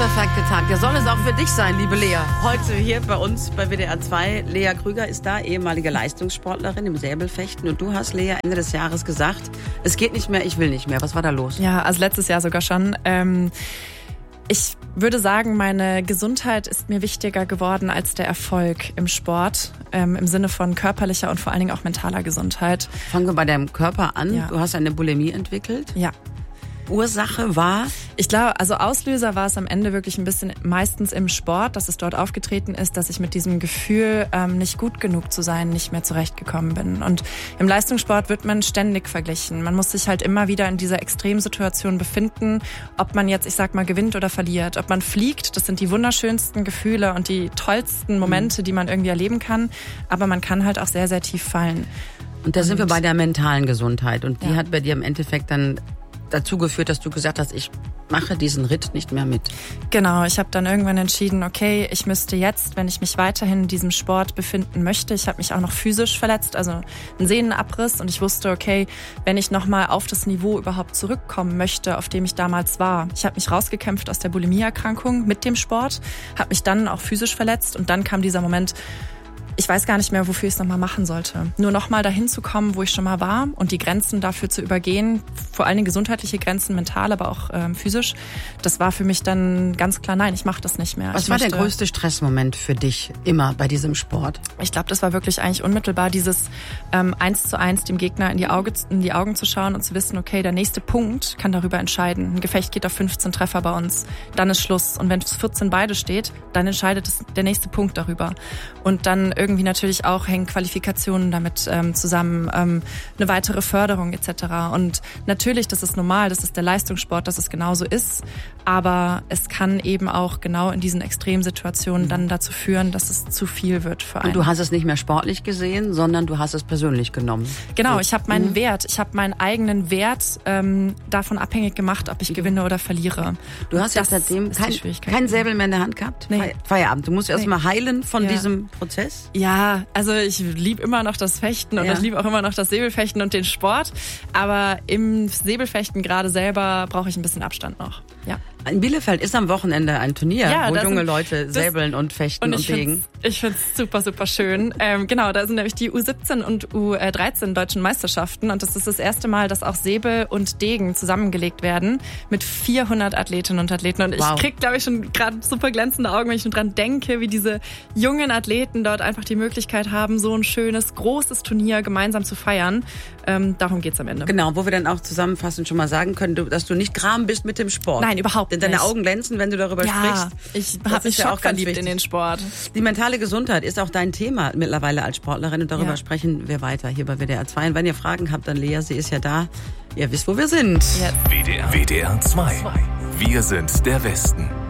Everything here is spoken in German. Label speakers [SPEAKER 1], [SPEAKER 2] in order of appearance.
[SPEAKER 1] perfekte Tag. Der soll es auch für dich sein, liebe Lea. Heute hier bei uns bei WDR 2. Lea Krüger ist da, ehemalige Leistungssportlerin im Säbelfechten. Und du hast, Lea, Ende des Jahres gesagt, es geht nicht mehr, ich will nicht mehr. Was war da los?
[SPEAKER 2] Ja, also letztes Jahr sogar schon. Ich würde sagen, meine Gesundheit ist mir wichtiger geworden als der Erfolg im Sport. Im Sinne von körperlicher und vor allen Dingen auch mentaler Gesundheit.
[SPEAKER 1] Fangen wir bei deinem Körper an.
[SPEAKER 2] Ja.
[SPEAKER 1] Du hast eine Bulimie entwickelt.
[SPEAKER 2] Ja.
[SPEAKER 1] Ursache war?
[SPEAKER 2] Ich glaube, also Auslöser war es am Ende wirklich ein bisschen meistens im Sport, dass es dort aufgetreten ist, dass ich mit diesem Gefühl, nicht gut genug zu sein, nicht mehr zurechtgekommen bin. Und im Leistungssport wird man ständig verglichen. Man muss sich halt immer wieder in dieser Extremsituation befinden, ob man jetzt, ich sag mal, gewinnt oder verliert. Ob man fliegt, das sind die wunderschönsten Gefühle und die tollsten Momente, die man irgendwie erleben kann. Aber man kann halt auch sehr, sehr tief fallen.
[SPEAKER 1] Und da sind wir bei der mentalen Gesundheit. Und die hat bei dir im Endeffekt dann dazu geführt, dass du gesagt hast, ich mache diesen Ritt nicht mehr mit.
[SPEAKER 2] Genau, ich habe dann irgendwann entschieden, okay, ich müsste jetzt, wenn ich mich weiterhin in diesem Sport befinden möchte, ich habe mich auch noch physisch verletzt, also einen Sehnenabriss, und ich wusste, okay, wenn ich nochmal auf das Niveau überhaupt zurückkommen möchte, auf dem ich damals war. Ich habe mich rausgekämpft aus der Bulimie-Erkrankung mit dem Sport, habe mich dann auch physisch verletzt und dann kam dieser Moment, ich weiß gar nicht mehr, wofür ich es nochmal machen sollte. Nur nochmal dahin zu kommen, wo ich schon mal war und die Grenzen dafür zu übergehen, vor allen Dingen gesundheitliche Grenzen, mental, aber auch physisch, das war für mich dann ganz klar, nein, ich mache das nicht mehr.
[SPEAKER 1] Was war der größte Stressmoment für dich immer bei diesem Sport?
[SPEAKER 2] Ich glaube, das war wirklich eigentlich unmittelbar dieses 1:1 dem Gegner in die Augen zu schauen und zu wissen, okay, der nächste Punkt kann darüber entscheiden. Ein Gefecht geht auf 15 Treffer bei uns, dann ist Schluss. Und wenn es 14 beide steht, dann entscheidet der nächste Punkt darüber. Und dann irgendwie natürlich auch hängen Qualifikationen damit zusammen, eine weitere Förderung etc. Und natürlich, das ist normal, das ist der Leistungssport, dass es genauso ist, aber es kann eben auch genau in diesen Extremsituationen dann dazu führen, dass es zu viel wird für einen.
[SPEAKER 1] Und du hast es nicht mehr sportlich gesehen, sondern du hast es persönlich genommen.
[SPEAKER 2] Genau, ich habe meinen Wert, ich habe meinen eigenen Wert davon abhängig gemacht, ob ich gewinne oder verliere.
[SPEAKER 1] Du hast jetzt seitdem kein Säbel mehr in der Hand gehabt? Nee. Feierabend. Du musst erst mal heilen von diesem Prozess?
[SPEAKER 2] Ja, also ich liebe immer noch das Fechten und ich liebe auch immer noch das Säbelfechten und den Sport. Aber im Säbelfechten gerade selber brauche ich ein bisschen Abstand noch. Ja.
[SPEAKER 1] In Bielefeld ist am Wochenende ein Turnier, wo junge Leute säbeln und fechten und legen.
[SPEAKER 2] Ich finde es super, super schön. Genau, da sind nämlich die U17 und U13 deutschen Meisterschaften. Und das ist das erste Mal, dass auch Säbel und Degen zusammengelegt werden mit 400 Athletinnen und Athleten. Und ich krieg, glaube ich, schon gerade super glänzende Augen, wenn ich schon dran denke, wie diese jungen Athleten dort einfach die Möglichkeit haben, so ein schönes, großes Turnier gemeinsam zu feiern. Darum geht's am Ende.
[SPEAKER 1] Genau, wo wir dann auch zusammenfassend schon mal sagen können, dass du nicht gram bist mit dem Sport.
[SPEAKER 2] Nein, überhaupt nicht.
[SPEAKER 1] Denn deine Augen glänzen, wenn du darüber sprichst.
[SPEAKER 2] Ich habe mich auch verliebt in den Sport.
[SPEAKER 1] Die mentale Gesundheit ist auch dein Thema mittlerweile als Sportlerin und darüber sprechen wir weiter hier bei WDR 2. Und wenn ihr Fragen habt, dann Lea, sie ist ja da. Ihr wisst, wo wir sind.
[SPEAKER 3] Yes. WDR 2. Wir sind der Westen.